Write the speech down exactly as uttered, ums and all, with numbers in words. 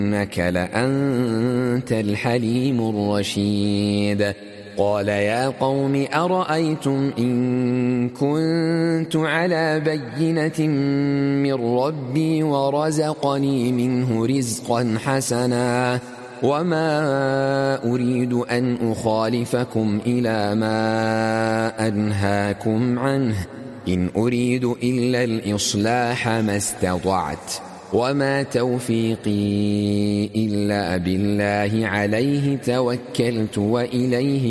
إنك لأنت الحليم الرشيد. قال يا قوم أرأيتم إن كنت على بينة من ربي ورزقني منه رزقا حسنا وما أريد أن أخالفكم إلى ما أنهاكم عنه إن أريد إلا الإصلاح ما استطعت وما توفيقي إلا بالله عليه توكلت وإليه